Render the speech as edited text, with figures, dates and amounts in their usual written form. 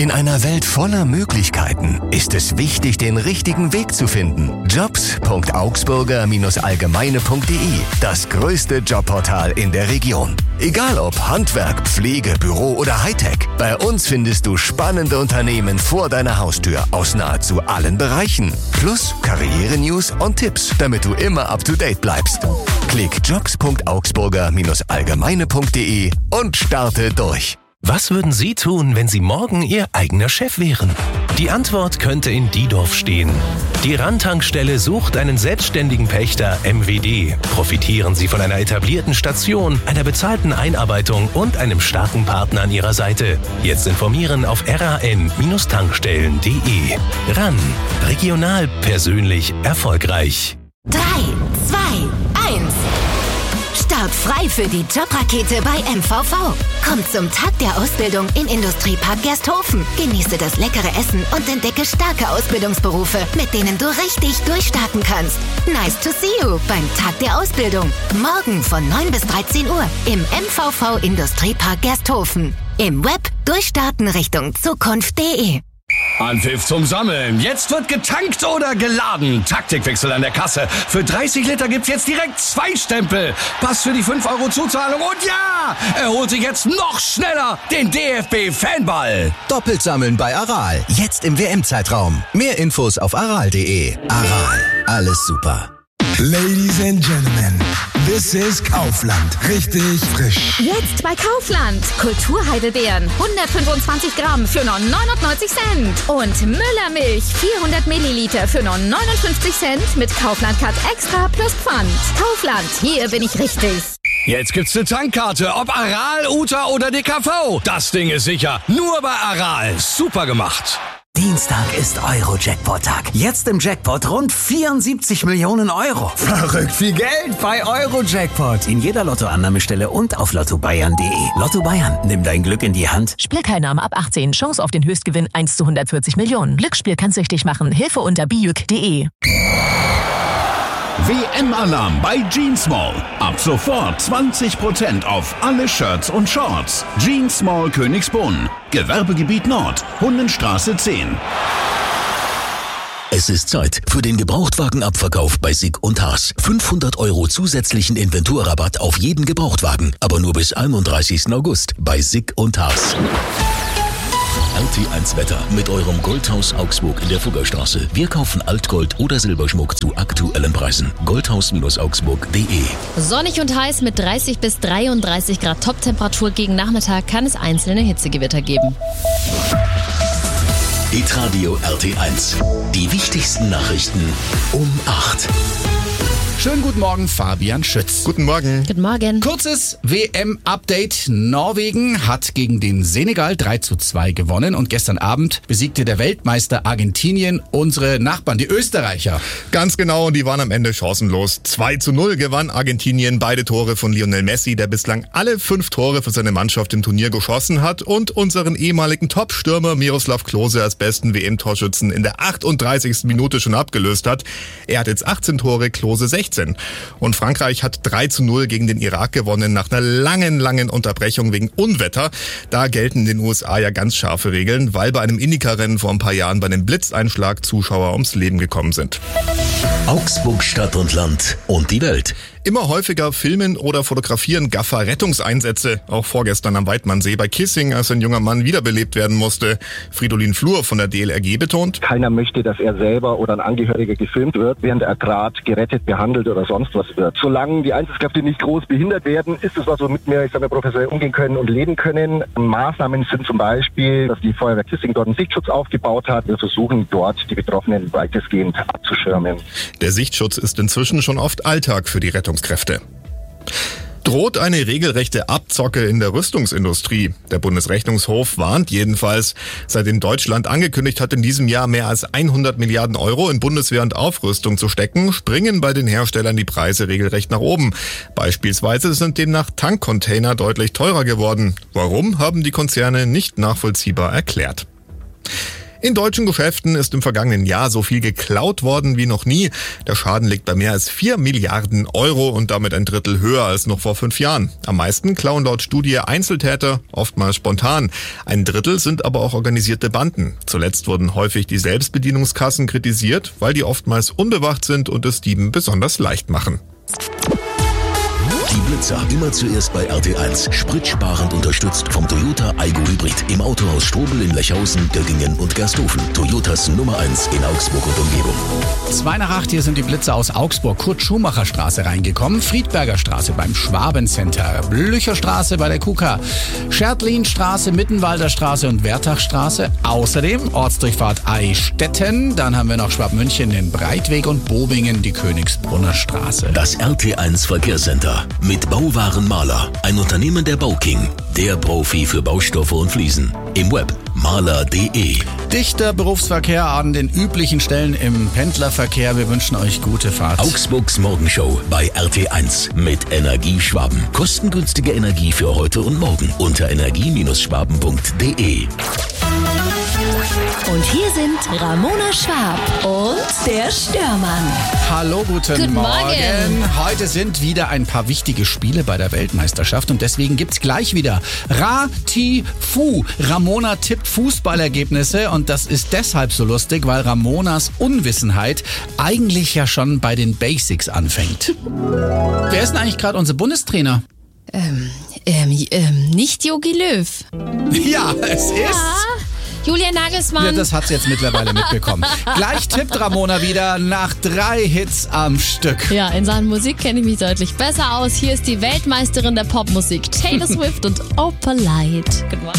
In einer Welt voller Möglichkeiten ist es wichtig, den richtigen Weg zu finden. Jobs.augsburger-allgemeine.de, das größte Jobportal in der Region. Egal ob Handwerk, Pflege, Büro oder Hightech, bei uns findest du spannende Unternehmen vor deiner Haustür aus nahezu allen Bereichen. Plus Karriere-News und Tipps, damit du immer up to date bleibst. Klick jobs.augsburger-allgemeine.de und starte durch. Was würden Sie tun, wenn Sie morgen Ihr eigener Chef wären? Die Antwort könnte in Diedorf stehen. Die Randtankstelle sucht einen selbstständigen Pächter MWD. Profitieren Sie von einer etablierten Station, einer bezahlten Einarbeitung und einem starken Partner an Ihrer Seite. Jetzt informieren auf ran-tankstellen.de. RAN. Regional, persönlich, erfolgreich. 3, 2, 1. Start frei für die Jobrakete bei MVV. Komm zum Tag der Ausbildung in Industriepark Gersthofen. Genieße das leckere Essen und entdecke starke Ausbildungsberufe, mit denen du richtig durchstarten kannst. Nice to see you beim Tag der Ausbildung. Morgen von 9 bis 13 Uhr im MVV Industriepark Gersthofen. Im Web durchstarten Richtung Zukunft.de. Anpfiff zum Sammeln. Jetzt wird getankt oder geladen. Taktikwechsel an der Kasse. Für 30 Liter gibt's jetzt direkt 2 Stempel. Pass für die 5 € Zuzahlung und ja, er holt sich jetzt noch schneller den DFB-Fanball. Doppelt sammeln bei Aral. Jetzt im WM-Zeitraum. Mehr Infos auf aral.de. Aral. Alles super. Ladies and Gentlemen, this is Kaufland. Richtig frisch. Jetzt bei Kaufland. Kulturheidelbeeren 125 Gramm für nur 99 Cent. Und Müllermilch 400 Milliliter für nur 59 Cent mit Kaufland Card Extra plus Pfand. Kaufland, hier bin ich richtig. Jetzt gibt's eine Tankkarte, ob Aral, Uta oder DKV. Das Ding ist sicher. Nur bei Aral. Super gemacht. Dienstag ist Euro-Jackpot-Tag. Jetzt im Jackpot rund 74 Millionen Euro. Verrückt viel Geld bei Euro-Jackpot. In jeder Lottoannahmestelle und auf lottobayern.de. Lotto Bayern, nimm dein Glück in die Hand. Spielteilnahme ab 18. Chance auf den Höchstgewinn 1 zu 140 Millionen. Glücksspiel kann süchtig machen. Hilfe unter biüc.de. WM-Alarm bei Jeans Mall. Ab sofort 20% auf alle Shirts und Shorts. Jeans Mall Königsbrunn. Gewerbegebiet Nord. Hunnenstraße 10. Es ist Zeit für den Gebrauchtwagenabverkauf bei SICK & Haas. 500 € zusätzlichen Inventurrabatt auf jeden Gebrauchtwagen. Aber nur bis 31. August bei SICK & Haas. RT1 Wetter mit eurem Goldhaus Augsburg in der Fuggerstraße. Wir kaufen Altgold oder Silberschmuck zu aktuellen Preisen. Goldhaus-augsburg.de. Sonnig und heiß mit 30 bis 33 Grad Toptemperatur. Gegen Nachmittag kann es einzelne Hitzegewitter geben. Hitradio RT1. Die wichtigsten Nachrichten um 8. Schönen guten Morgen, Fabian Schütz. Guten Morgen. Guten Morgen. Kurzes WM-Update. Norwegen hat gegen den Senegal 3:2 gewonnen und gestern Abend besiegte der Weltmeister Argentinien unsere Nachbarn, die Österreicher. Ganz genau, die waren am Ende chancenlos. 2:0 gewann Argentinien, beide Tore von Lionel Messi, der bislang alle 5 Tore für seine Mannschaft im Turnier geschossen hat und unseren ehemaligen Top-Stürmer Miroslav Klose als besten WM-Torschützen in der 38. Minute schon abgelöst hat. Er hat jetzt 18 Tore, Klose 16. Und Frankreich hat 3:0 gegen den Irak gewonnen nach einer langen Unterbrechung wegen Unwetter. Da gelten in den USA ja ganz scharfe Regeln, weil bei einem Indycar-Rennen vor ein paar Jahren bei einem Blitzeinschlag Zuschauer ums Leben gekommen sind. Augsburg Stadt und Land und die Welt. Immer häufiger filmen oder fotografieren Gaffer Rettungseinsätze. Auch vorgestern am Weidmannsee bei Kissing, als ein junger Mann wiederbelebt werden musste. Fridolin Flur von der DLRG betont: Keiner möchte, dass er selber oder ein Angehöriger gefilmt wird, während er gerade gerettet, behandelt oder sonst was wird. Solange die Einsatzkräfte nicht groß behindert werden, ist es was, womit wir, professionell umgehen können und leben können. Maßnahmen sind zum Beispiel, dass die Feuerwehr Kissing dort einen Sichtschutz aufgebaut hat. Wir versuchen dort die Betroffenen weitestgehend abzuschirmen. Der Sichtschutz ist inzwischen schon oft Alltag für die Rettungskräfte. Droht eine regelrechte Abzocke in der Rüstungsindustrie? Der Bundesrechnungshof warnt jedenfalls. Seitdem Deutschland angekündigt hat, in diesem Jahr mehr als 100 Milliarden € in Bundeswehr und Aufrüstung zu stecken, springen bei den Herstellern die Preise regelrecht nach oben. Beispielsweise sind demnach Tankcontainer deutlich teurer geworden. Warum, haben die Konzerne nicht nachvollziehbar erklärt. In deutschen Geschäften ist im vergangenen Jahr so viel geklaut worden wie noch nie. Der Schaden liegt bei mehr als 4 Milliarden Euro und damit ein Drittel höher als noch vor 5 Jahren. Am meisten klauen laut Studie Einzeltäter, oftmals spontan. Ein Drittel sind aber auch organisierte Banden. Zuletzt wurden häufig die Selbstbedienungskassen kritisiert, weil die oftmals unbewacht sind und es Dieben besonders leicht machen. Die Blitzer immer zuerst bei RT1. Spritsparend unterstützt vom Toyota Aygo Hybrid. Im Autohaus Strobel in Lechhausen, Göggingen und Gersthofen. Toyotas Nummer 1 in Augsburg und Umgebung. 7:55, hier sind die Blitzer aus Augsburg. Kurt-Schumacher-Straße reingekommen. Friedberger Straße beim Schwabencenter. Blücherstraße bei der KUKA. Schertlinstraße, Mittenwalder Straße und Wertachstraße. Außerdem Ortsdurchfahrt Eistetten. Dann haben wir noch Schwabmünchen, den Breitweg und Bobingen, die Königsbrunner Straße. Das RT1 Verkehrscenter. Mit Bauwaren Maler, ein Unternehmen der Bauking, der Profi für Baustoffe und Fliesen. Im Web maler.de. Dichter Berufsverkehr an den üblichen Stellen im Pendlerverkehr. Wir wünschen euch gute Fahrt. Augsburgs Morgenshow bei RT1 mit Energieschwaben. Kostengünstige Energie für heute und morgen unter energie-schwaben.de. Und hier sind Ramona Schwab und der Störmann. Hallo, guten Morgen. Heute sind wieder ein paar wichtige Spiele bei der Weltmeisterschaft und deswegen gibt's gleich wieder Ra-Ti-Fu. Ramona tippt Fußballergebnisse und das ist deshalb so lustig, weil Ramonas Unwissenheit eigentlich ja schon bei den Basics anfängt. Wer ist denn eigentlich gerade unser Bundestrainer? Nicht Jogi Löw. Ja, es ist... Julian Nagelsmann. Ja, das hat sie jetzt mittlerweile mitbekommen. Gleich tippt Ramona wieder nach 3 Hits am Stück. Ja, in Sachen Musik kenne ich mich deutlich besser aus. Hier ist die Weltmeisterin der Popmusik, Taylor Swift und Opalite. Guten Morgen.